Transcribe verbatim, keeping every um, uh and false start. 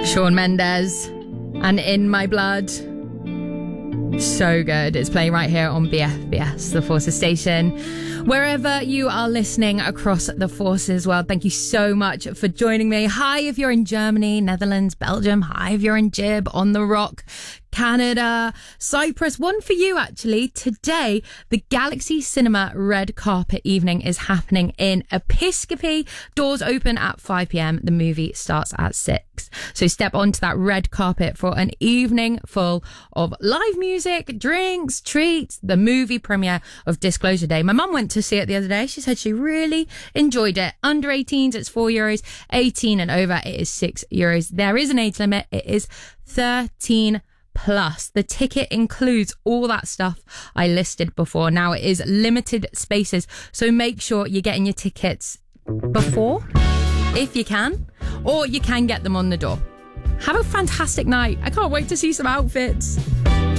Shawn Mendes and In My Blood. So good. It's playing right here on B F B S, the Forces station. Wherever you are listening across the Forces world, thank you so much for joining me. Hi if you're in Germany, Netherlands, Belgium. Hi if you're in Jib, on the Rock, Canada, Cyprus. One for you, actually. Today, the Galaxy Cinema Red Carpet Evening is happening in Episcopi. Doors open at five p.m. The movie starts at six. So step onto that red carpet for an evening full of live music, drinks, treats, the movie premiere of Disclosure Day. My mum went to see it the other day. She said she really enjoyed it. Under eighteens, it's four euros. eighteen and over, it is six euros. There is an age limit. It is thirteen plus. The ticket includes all that stuff I listed before. Now, it is limited spaces, so make sure you're getting your tickets before, if you can, or you can get them on the door. Have a fantastic night. I can't wait to see some outfits.